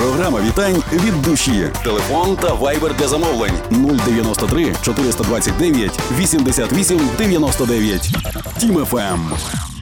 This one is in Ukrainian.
Програма вітань від душі. Телефон та вайбер для замовлень 093 429 88 99. Тім ФМ.